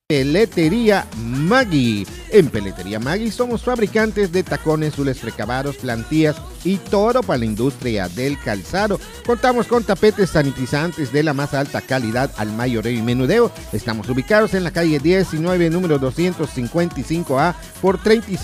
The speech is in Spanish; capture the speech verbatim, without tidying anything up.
Peletería Maggi. En Peletería Maggi somos fabricantes de tacones, zules precabados, plantillas y todo para la industria del calzado. Contamos con tapetes sanitizantes de la más alta calidad al mayoreo y menudeo. Estamos ubicados en la calle diecinueve, número doscientos cincuenta y cinco A por treinta y seis